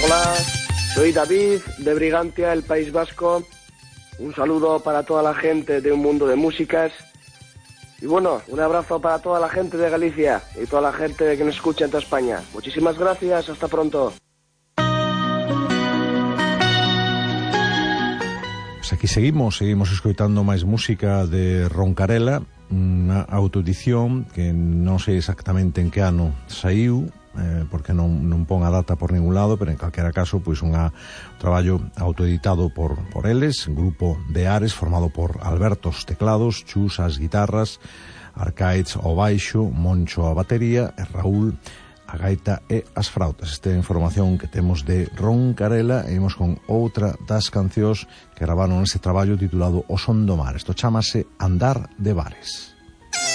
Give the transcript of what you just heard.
Hola, soy David de Brigantia, el País Vasco. Un saludo para toda la gente de Un Mundo de Músicas. Y bueno, un abrazo para toda la gente de Galicia y toda la gente que nos escucha en toda España. Muchísimas gracias, hasta pronto. Pues aquí seguimos escoitando máis música de Roncarela, unha autoedición que non sei exactamente en que ano saiu, porque non pon a data por ningún lado, pero en calquera caso, pois un traballo autoeditado por eles, un grupo de Ares formado por Alberto aos teclados, Chus ás guitarras, Arcaiz ao baixo, Moncho a batería e Raúl a gaita e as frautas. Esta é a información que temos de Roncarela, e imos con outra das cancións que gravaron neste traballo titulado O son do mar. Isto chámase Andar de Bares.